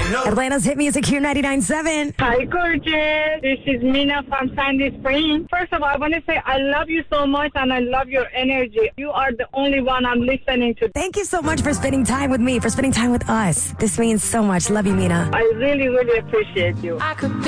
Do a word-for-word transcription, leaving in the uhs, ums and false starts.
Atlanta's hit music here, ninety-nine point seven. Hi, gorgeous. This is Mina from Sandy Springs. First of all, I want to say I love you so much and I love your energy. You are the only one I'm listening to. Thank you so much for spending time with me, for spending time with us. This means so much. Love you, Mina. I really, really appreciate you. I could